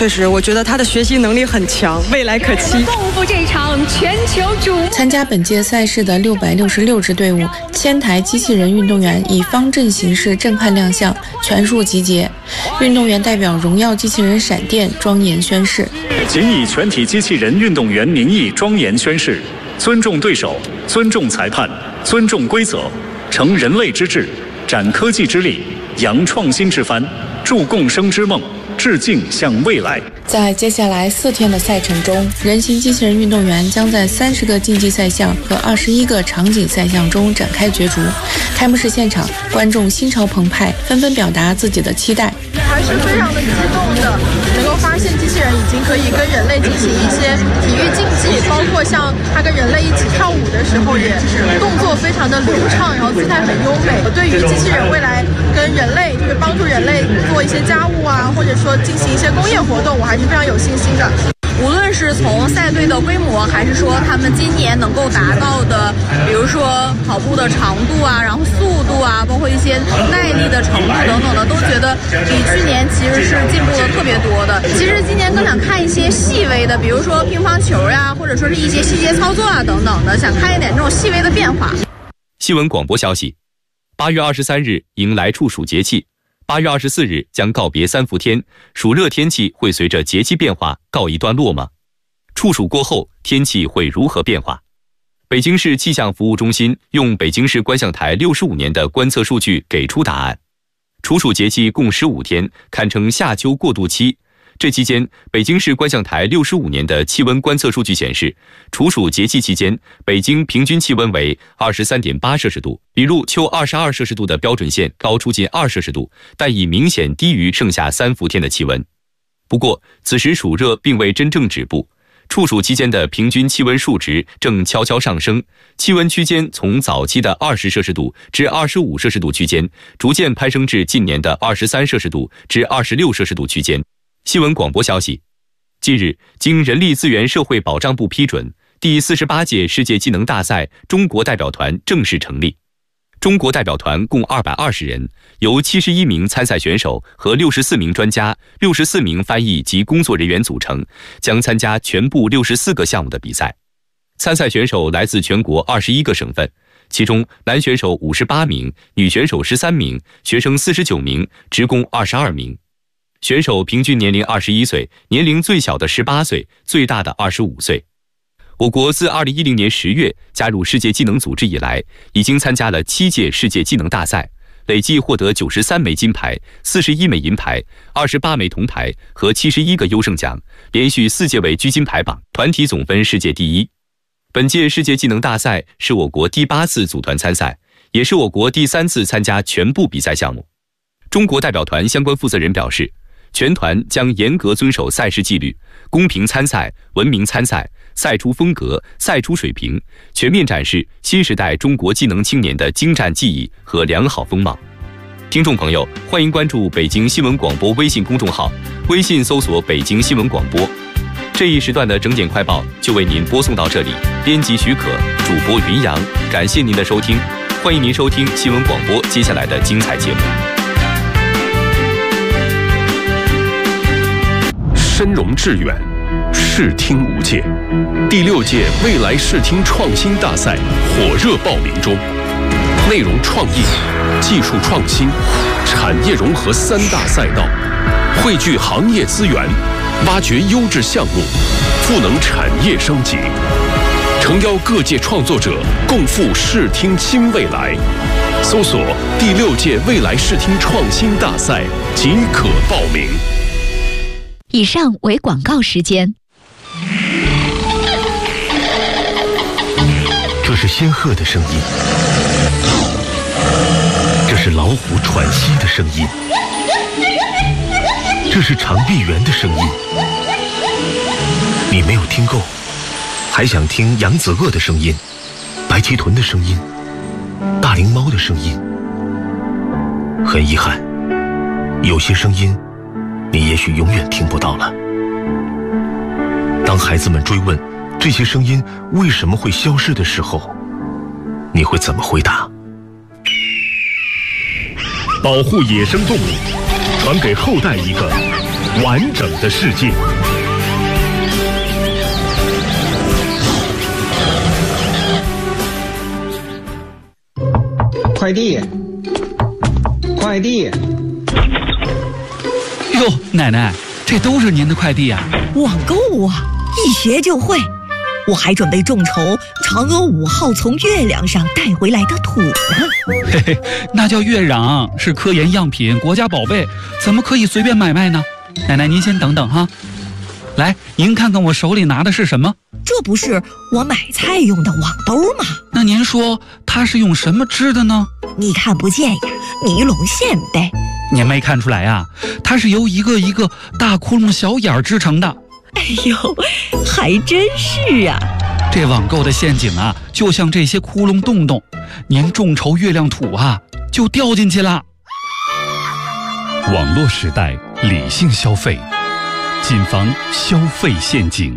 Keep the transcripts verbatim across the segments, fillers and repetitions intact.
确实，我觉得他的学习能力很强，未来可期。 共赴这场全球瞩目。 参加本届赛事的六百六十六支队伍，千台机器人运动员以方阵形式震撼亮相，全数集结。运动员代表荣耀机器人闪电庄严宣誓： 谨以全体机器人运动员名义庄严宣誓，尊重对手，尊重裁判，尊重规则，成人类之智，展科技之力，扬创新之帆，铸共生之梦，致敬向未来。 在接下来四天的赛程中，人形机器人运动员将在三十个竞技赛项和二十一个场景赛项中展开角逐。开幕式现场，观众心潮澎湃，纷纷表达自己的期待。 还是非常的激动的，能够发现机器人已经可以跟人类进行一些体育竞技，包括像它跟人类一起跳舞的时候，也动作非常的流畅，然后姿态很优美。对于机器人未来跟人类，就是帮助人类做一些家务啊，或者说进行一些工业活动，我还是非常有信心的。 无论是从赛队的规模，还是说他们今年能够达到的，比如说跑步的长度啊，然后速度啊，包括一些耐力的程度等等的，都觉得比去年其实是进步的特别多的。其实今年更想看一些细微的，比如说乒乓球呀，或者说是一些细节操作啊等等的，想看一点这种细微的变化。 新闻广播消息：八月二十三日迎来处暑节气。八月二十四日将告别三伏天，暑热天气会随着节气变化告一段落吗？处暑过后，天气会如何变化？北京市气象服务中心用北京市观象台六十五年的观测数据给出答案。处暑节气共十五天，堪称夏秋过渡期。这期间，北京市观象台六十五年的气温观测数据显示，处暑节气期间，北京平均气温为 二十三点八摄氏度，比入秋二十二摄氏度的标准线高出近二摄氏度，但已明显低于盛夏三伏天的气温。不过，此时暑热并未真正止步，处暑期间的平均气温数值正悄悄上升，气温区间从早期的二十摄氏度至二十五摄氏度区间，逐渐攀升至近年的二十三摄氏度至二十六摄氏度区间。新闻广播消息：近日，经人力资源社会保障部批准，第四十八届世界技能大赛中国代表团正式成立。中国代表团共二百二十人，由七十一名参赛选手和六十四名专家、六十四名翻译及工作人员组成，将参加全部六十四个项目的比赛。参赛选手来自全国二十一个省份，其中男选手五十八名，女选手十三名，学生四十九名，职工二十二名。选手平均年龄二十一岁，年龄最小的十八岁，最大的二十五岁。我国自二零一零年十月加入世界技能组织以来，已经参加了七届世界技能大赛，累计获得九十三枚金牌、四十一枚银牌、二十八枚铜牌和七十一个优胜奖，连续四届为居金牌榜，团体总分世界第一。本届世界技能大赛是我国第八次组团参赛，也是我国第三次参加全部比赛项目。中国代表团相关负责人表示，全团将严格遵守赛事纪律，公平参赛，文明参赛，赛出风格，赛出水平，全面展示新时代中国技能青年的精湛技艺和良好风貌。听众朋友，欢迎关注北京新闻广播微信公众号，微信搜索北京新闻广播。这一时段的整点快报就为您播送到这里，编辑许可，主播云阳，感谢您的收听，欢迎您收听新闻广播接下来的精彩节目。 深融致远，视听无界。第六届未来视听创新大赛火热报名中，内容创意、技术创新、产业融合三大赛道，汇聚行业资源，挖掘优质项目，赋能产业升级，诚邀各界创作者共赴视听新未来。搜索第六届未来视听创新大赛即可报名。 以上为广告时间。 这是仙鹤的声音，这是老虎喘息的声音，这是长臂猿的声音。你没有听够，还想听扬子鳄的声音、白鳍豚的声音、大灵猫的声音？很遗憾，有些声音你也许永远听不到了。当孩子们追问这些声音为什么会消失的时候，你会怎么回答？ 保护野生动物，传给后代一个完整的世界。 快递，快递！ 哟，奶奶，这都是您的快递啊！ 网购啊，一学就会。我还准备众筹嫦娥五号从月亮上带回来的土呢。 嘿嘿，那叫月壤，是科研样品，国家宝贝，怎么可以随便买卖呢？奶奶，您先等等哈。来，您看看我手里拿的是什么？ 这不是我买菜用的网兜吗？ 那您说它是用什么织的呢？ 你看不见呀，尼龙线呗。 您没看出来啊？它是由一个一个大窟窿小眼儿织成的。 哎呦，还真是啊！ 这网购的陷阱啊，就像这些窟窿洞洞，您众筹月亮土啊，就掉进去了。 网络时代，理性消费，谨防消费陷阱。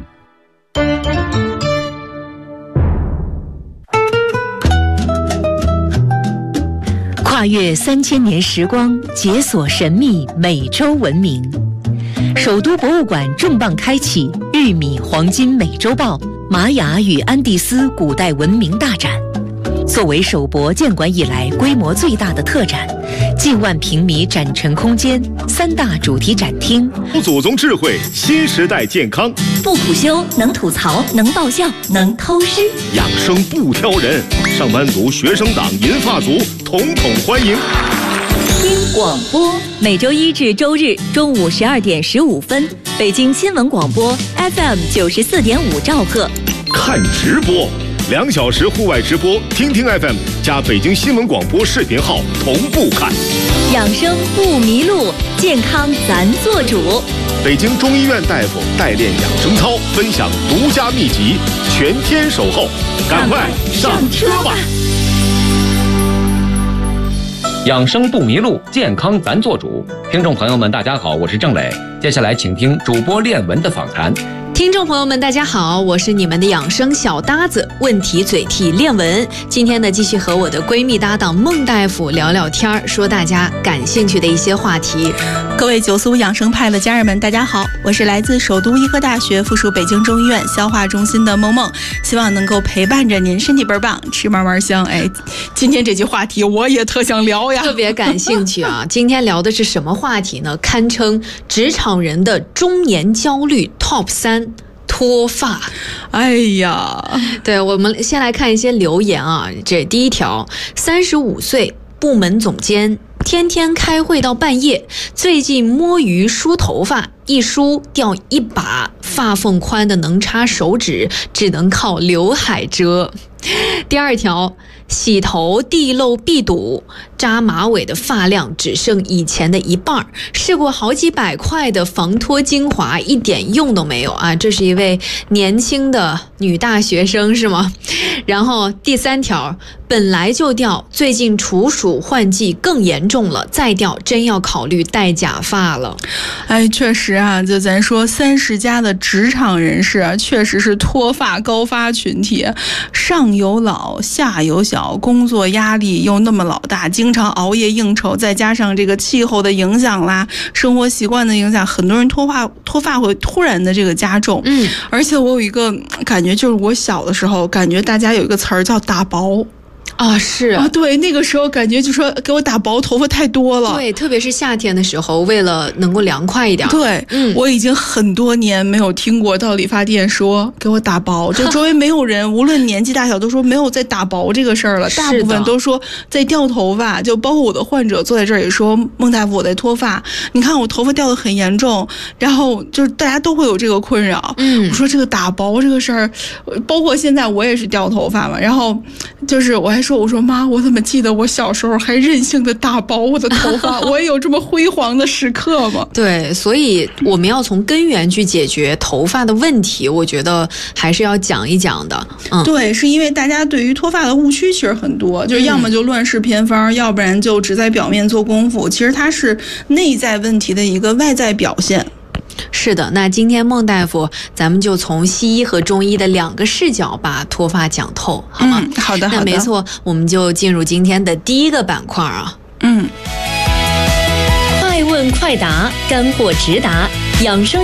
跨越三千年时光，解锁神秘美洲文明。首都博物馆重磅开启玉米黄金美洲豹玛雅与安第斯古代文明大展。作为首博建馆以来规模最大的特展，近万平米展陈空间，三大主题展厅， 祖宗智慧，新时代健康， 不苦修，能吐槽，能爆笑，能偷师， 养生不挑人，上班族、学生党、银发族统统欢迎。 听广播，每周一至周日中午十二点十五分，北京新闻广播 F M 九十四点五兆赫。 看直播，两小时户外直播，听听 F M 加北京新闻广播视频号同步看。 养生不迷路，健康咱做主。 北京中医院大夫代练养生操，分享独家秘籍，全天守候，赶快上车吧！ 养生不迷路，健康咱做主。听众朋友们，大家好，我是郑磊。接下来请听主播练文的访谈。 听众朋友们，大家好，我是你们的养生小搭子，问题嘴替练文。今天呢，继续和我的闺蜜搭档孟大夫聊聊天，说大家感兴趣的一些话题。 各位九苏养生派的家人们，大家好，我是来自首都医科大学附属北京中医院消化中心的孟孟，希望能够陪伴着您，身体倍儿棒，吃嘛嘛香。哎，今天这句话题我也特想聊呀， 特别感兴趣啊！今天聊的是什么话题呢？堪称职场人的中年焦虑 top 三。脱发， 哎呀， 对，我们先来看一些留言啊。这第一条，三十五岁，部门总监，天天开会到半夜，最近摸鱼梳头发，一梳掉一把发缝宽的能插手指，只能靠刘海遮。第二条，洗头地漏必堵，扎马尾的发量只剩以前的一半，试过好几百块的防脱精华，一点用都没有啊！这是一位年轻的女大学生是吗？然后第三条，本来就掉，最近处暑换季更严重了，再掉真要考虑戴假发了。 哎，确实啊，就咱说三十加的职场人士啊，确实是脱发高发群体，上有老下有小，工作压力又那么老大，经常熬夜应酬，再加上这个气候的影响啦，生活习惯的影响，很多人脱发脱发会突然的这个加重。 嗯， 而且我有一个感觉，就是我小的时候感觉大家有一个词儿叫打薄。 啊，是啊，对，那个时候感觉就说给我打薄，头发太多了。 对，特别是夏天的时候，为了能够凉快一点。 对，嗯，我已经很多年没有听过到理发店说给我打薄，就周围没有人，无论年纪大小，都说没有在打薄这个事儿了。大部分都说在掉头发，就包括我的患者坐在这儿也说，孟大夫我在脱发，你看我头发掉得很严重，然后就是大家都会有这个困扰。 嗯， 我说这个打薄这个事儿，包括现在我也是掉头发嘛，然后就是我还说，我说妈，我怎么记得我小时候还任性的打薄我的头发？我也有这么辉煌的时刻吗？ 对，所以我们要从根源去解决头发的问题，我觉得还是要讲一讲的。嗯， 对，是因为大家对于脱发的误区其实很多，就是要么就乱试偏方，嗯、要不然就只在表面做功夫，其实它是内在问题的一个外在表现。 是的，那今天孟大夫，咱们就从西医和中医的两个视角把脱发讲透，好吗？ 嗯、好的，好的。 那没错，我们就进入今天的第一个板块啊。 嗯， 快问快答，干货直达， 养生。